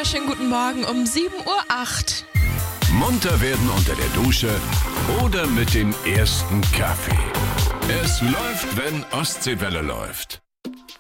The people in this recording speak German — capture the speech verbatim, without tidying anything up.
wunderschönen guten Morgen um sieben Uhr acht. Munter werden unter der Dusche oder mit dem ersten Kaffee. Es läuft, wenn Ostseewelle läuft.